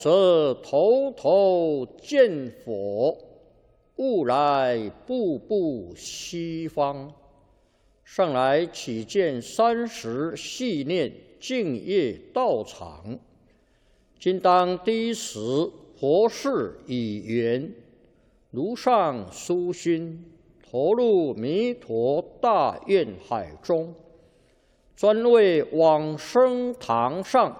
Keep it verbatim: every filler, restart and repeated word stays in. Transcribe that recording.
则头头见佛，悟来步步西方。上来启见三十系念净业道场，今当第一时佛事已圆，如上殊心，投入弥陀大愿海中，专为往生堂上